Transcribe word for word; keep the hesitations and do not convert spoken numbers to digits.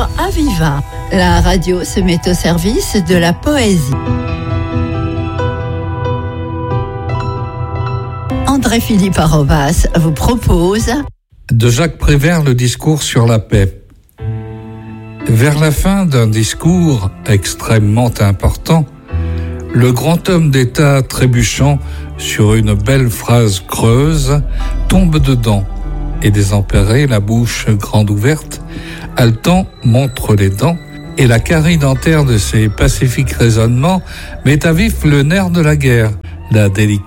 sur Aviva. La radio se met au service de la poésie. André-Philippe Arobas vous propose de Jacques Prévert, le discours sur la paix. Vers la fin d'un discours extrêmement important, le grand homme d'État trébuchant sur une belle phrase creuse tombe dedans et désempéré, la bouche grande ouverte, haletant montre les dents et la carie dentaire de ses pacifiques raisonnements met à vif le nerf de la guerre, la délicate